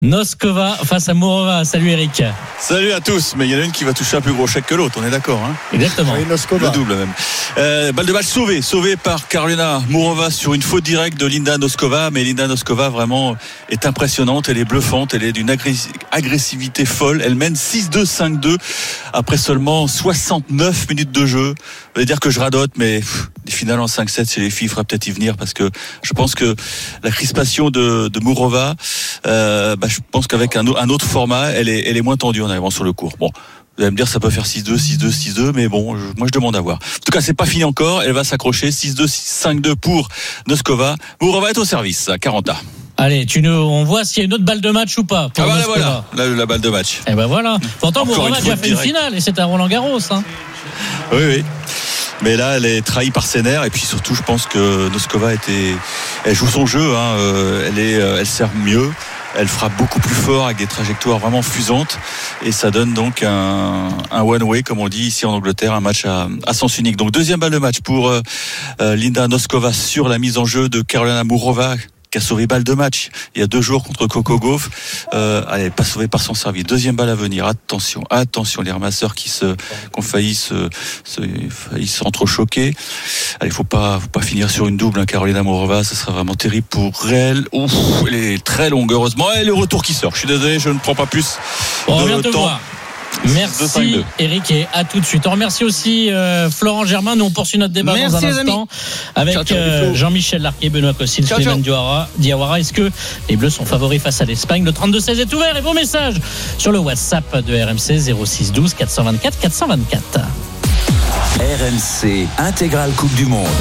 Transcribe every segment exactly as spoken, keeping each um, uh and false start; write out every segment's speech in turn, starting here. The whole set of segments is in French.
Noskova face à Mourova. Salut Eric. Salut à tous, mais il y en a une qui va toucher un plus gros chèque que l'autre, on est d'accord hein. Exactement. Oui, le double même. Euh, balle de match sauvée, sauvée par Karolina Mourova sur une faute directe de Linda Noskova, mais Linda Noskova vraiment est impressionnante, elle est bluffante, elle est d'une agressivité folle, elle mène six deux, cinq deux après seulement soixante-neuf minutes de jeu. Vous allez dire que je radote, mais pff, des finales en cinq sept chez les filles, il faudra peut-être y venir parce que je pense que la crispation de, de Mourova, euh, bah, je pense qu'avec un, un autre format, elle est, elle est moins tendue en arrivant sur le court. Bon, vous allez me dire ça peut faire six deux, six deux, six deux, mais bon, je, moi je demande à voir. En tout cas, c'est pas fini encore, elle va s'accrocher, six deux, cinq deux pour Noskova. Mourova est au service à quarante. Allez, tu nous, on voit s'il y a une autre balle de match ou pas. Ah bah là, voilà, la, la balle de match. Et ben voilà. Pourtant, Mourova a déjà fait une finale et c'est à Roland-Garros. Hein. Oui, oui. Mais là, elle est trahie par ses nerfs et puis surtout, je pense que Noskova était, elle joue son jeu. Hein. Elle est, elle sert mieux. Elle frappe beaucoup plus fort avec des trajectoires vraiment fusantes et ça donne donc un, un one-way comme on dit ici en Angleterre, un match à, à sens unique. Donc deuxième balle de match pour euh, Linda Noskova sur la mise en jeu de Karolina Mourova qui a sauvé balle de match il y a deux jours contre Coco Gauff. Euh, elle n'est pas sauvée par son service. Deuxième balle à venir. Attention, attention, les ramasseurs qui se, qui ont failli se, se, failli s'entrechoquer. Allez, faut pas, faut pas finir sur une double, hein, Karolina Mourova. Ça sera vraiment terrible pour elle. Ouf, elle est très longue, heureusement. Et le retour qui sort. Je suis désolé, je ne prends pas plus on de te temps. Voir. Merci Eric et à tout de suite. On remercie aussi euh, Florent Germain. Nous on poursuit notre débat Merci dans un instant avec ciao, ciao, euh, Jean-Michel Larquet, Benoît Costil, Souleymane Diawara. Est-ce que les Bleus sont favoris face à l'Espagne? Le trente-deux seize est ouvert et vos messages sur le WhatsApp de R M C zéro six douze quatre cent vingt-quatre quatre cent vingt-quatre. R M C intégrale Coupe du Monde.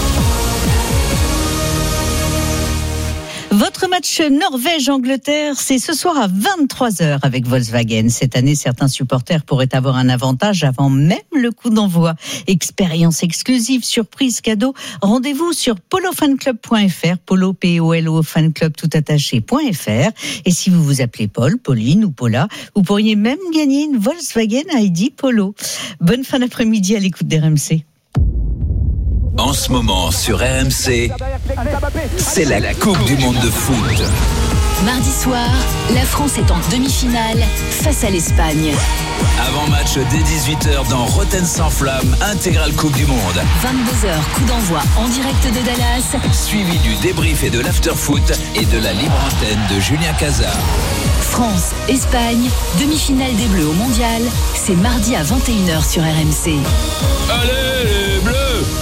Votre match Norvège-Angleterre, c'est ce soir à vingt-trois heures avec Volkswagen. Cette année, certains supporters pourraient avoir un avantage avant même le coup d'envoi. Expérience exclusive, surprise, cadeau. Rendez-vous sur polo fan club point f r, polo, P O L O, fanclub tout attaché point f r. Et si vous vous appelez Paul, Pauline ou Paula, vous pourriez même gagner une Volkswagen I D Polo. Bonne fin d'après-midi à l'écoute d'R M C. En ce moment sur R M C, c'est la Coupe du Monde de foot. Mardi soir, la France est en demi-finale face à l'Espagne. Avant-match dès dix-huit heures dans Rotten sans flamme, intégrale Coupe du Monde. vingt-deux heures, coup d'envoi en direct de Dallas. Suivi du débrief et de l'after-foot et de la libre antenne de Julien Cazard. France, Espagne, demi-finale des Bleus au Mondial. C'est mardi à vingt et une heures sur R M C. Allez les Bleus!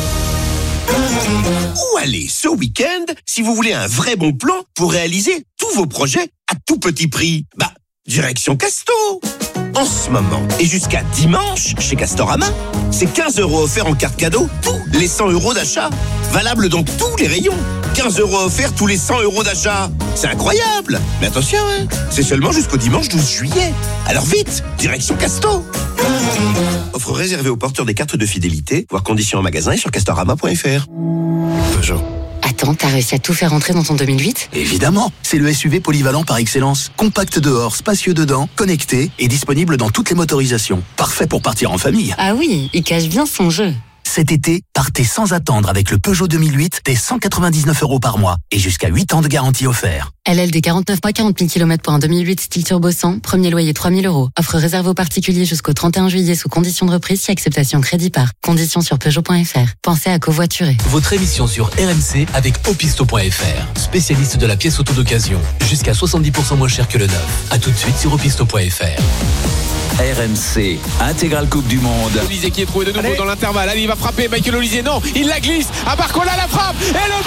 Où aller ce week-end si vous voulez un vrai bon plan pour réaliser tous vos projets à tout petit prix? Bah, direction Casto. En ce moment et jusqu'à dimanche chez Castorama, c'est quinze euros offerts en carte cadeau tous les cent euros d'achat. Valable dans tous les rayons. quinze euros offerts tous les cent euros d'achat. C'est incroyable. Mais attention, hein, c'est seulement jusqu'au dimanche douze juillet. Alors vite, direction Casto. Offre réservée aux porteurs des cartes de fidélité, voire conditions en magasin et sur castorama point f r. Peugeot. Attends, t'as réussi à tout faire rentrer dans ton deux mille huit ? Évidemment, c'est le S U V polyvalent par excellence. Compact dehors, spacieux dedans, connecté et disponible dans toutes les motorisations. Parfait pour partir en famille. Ah oui, il cache bien son jeu. Cet été, partez sans attendre avec le Peugeot deux mille huit dès cent quatre-vingt-dix-neuf euros par mois et jusqu'à huit ans de garantie offert. L L D quarante-neuf mois, quarante mille kilomètres pour un deux mille huit style turbo cent, premier loyer trois mille euros. Offre réservée aux particuliers jusqu'au trente et un juillet sous conditions de reprise si acceptation crédit par. Conditions sur Peugeot point f r. Pensez à covoiturer. Votre émission sur R M C avec Opisto point f r, spécialiste de la pièce auto d'occasion. Jusqu'à soixante-dix pour cent moins cher que le neuf. A tout de suite sur Opisto point f r. R M C, intégrale Coupe du Monde. Olysée qui est trouvé de nouveau Allez. dans l'intervalle. Allez, il va frapper. Michael Olysée, non, il la glisse. À Barcola, la frappe. Et le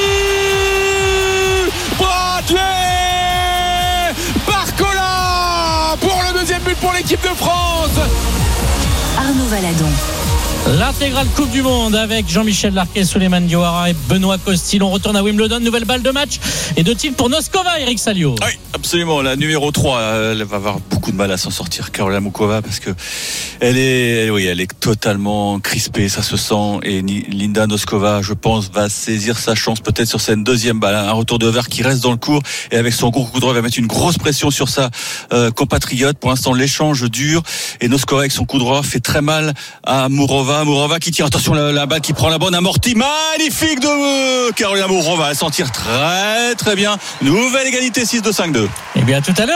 but Bradley Barcola pour le deuxième but pour l'équipe de France. Arnaud Valadon. L'intégrale Coupe du Monde avec Jean-Michel Larquet, Souleymane Diawara et Benoît Costil. On retourne à Wimbledon, nouvelle balle de match et de titre pour Noskova, Eric Salio. Oui, absolument. La numéro trois, elle va avoir beaucoup de mal à s'en sortir, Karolina Mourova, parce que elle est, oui, elle est totalement crispée, ça se sent. Et Linda Noskova, je pense, va saisir sa chance peut-être sur cette deuxième balle. Un retour de Over qui reste dans le court et avec son gros coup droit, il va mettre une grosse pression sur sa euh, compatriote. Pour l'instant, l'échange dure et Noskova avec son coup droit fait très mal à Mourova. Mourova, Mourova qui tire. Attention, la, la balle qui prend la bonne amortie. Magnifique de Carolina Mourova. Elle s'en tire très très bien. Nouvelle égalité six deux cinq deux. Et bien, à tout à l'heure.